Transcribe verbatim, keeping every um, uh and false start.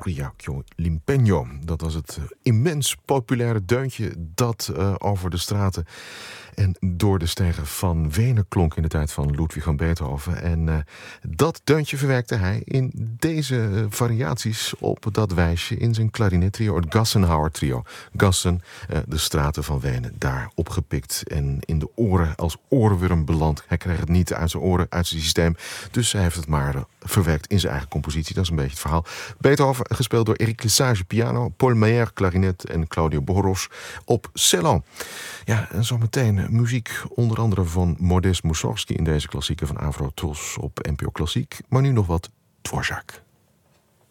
Aria che l'impegno. Dat was het immens populaire deuntje dat uh, over de straten en door de stegen van Wenen klonk in de tijd van Ludwig van Beethoven. En uh, dat deuntje verwerkte hij in deze uh, variaties op dat wijsje in zijn klarinettrio, het Gassenhauer trio. Gassen, uh, de straten van Wenen, daar opgepikt en in de oren als oorworm beland. Hij kreeg het niet uit zijn oren, uit zijn systeem. Dus hij heeft het maar uh, verwerkt in zijn eigen compositie. Dat is een beetje het verhaal. Beethoven, gespeeld door Eric Lesage piano, Paul Meyer klarinet en Claudio Boros op cello. Ja, en zometeen muziek onder andere van Modest Mussorgsky in deze klassieke van Avro Tros op N P O Klassiek. Maar nu nog wat Dvorak.